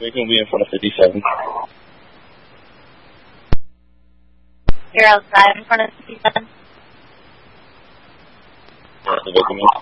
We're going to be in front of 57. You're outside in front of 57? Looking at